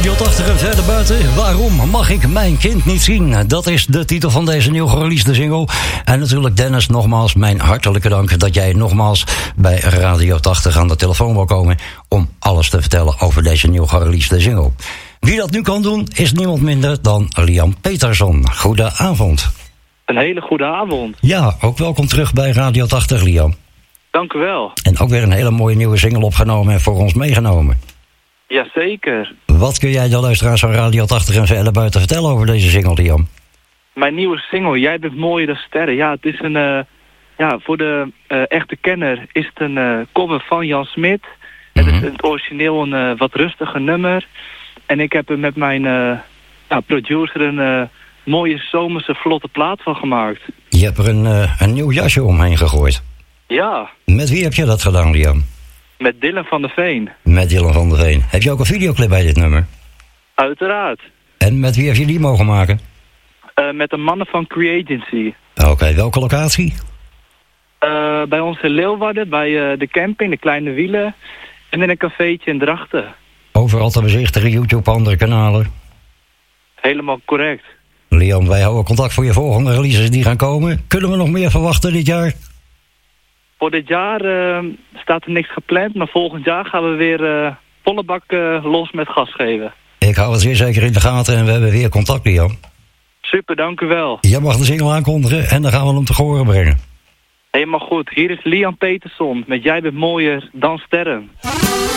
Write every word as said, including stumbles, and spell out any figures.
Radio tachtig en verder buiten. Waarom mag ik mijn kind niet zien? Dat is de titel van deze nieuw gereleasede single. En natuurlijk Dennis, nogmaals mijn hartelijke dank dat jij nogmaals bij Radio tachtig aan de telefoon wil komen om alles te vertellen over deze nieuw gereleasede single. Wie dat nu kan doen is niemand minder dan Liam Peterson. Goedenavond. Een hele goede avond. Ja, ook welkom terug bij Radio tachtig, Liam. Dank u wel. En ook weer een hele mooie nieuwe single opgenomen en voor ons meegenomen. Jazeker. Wat kun jij de luisteraars van Radio tachtig en verder buiten vertellen over deze single, Liam? Mijn nieuwe single, Jij bent mooier dan sterren. Ja, het is een, uh, ja, voor de uh, echte kenner is het een uh, cover van Jan Smit. Mm-hmm. Het is het origineel een uh, wat rustiger nummer. En ik heb er met mijn uh, ja, producer een uh, mooie zomerse vlotte plaat van gemaakt. Je hebt er een, uh, een nieuw jasje omheen gegooid. Ja. Met wie heb je dat gedaan, Liam? Met Dylan van der Veen. Met Dylan van der Veen. Heb je ook een videoclip bij dit nummer? Uiteraard. En met wie heb je die mogen maken? Uh, met de mannen van Creagency. Oké, okay, welke locatie? Uh, bij ons in Leeuwarden, bij uh, de camping, de Kleine Wielen. En in een cafeetje in Drachten. Overal te bezichtigen, YouTube, andere kanalen. Helemaal correct. Liam, wij houden contact voor je volgende releases die gaan komen. Kunnen we nog meer verwachten dit jaar? Voor dit jaar uh, staat er niks gepland, maar volgend jaar gaan we weer uh, volle bak uh, los met gas geven. Ik hou het zeer zeker in de gaten en we hebben weer contact, Liam. Super, dank u wel. Jij mag de single aankondigen en dan gaan we hem te horen brengen. Helemaal goed. Hier is Liam Peterson met Jij bent mooier dan sterren.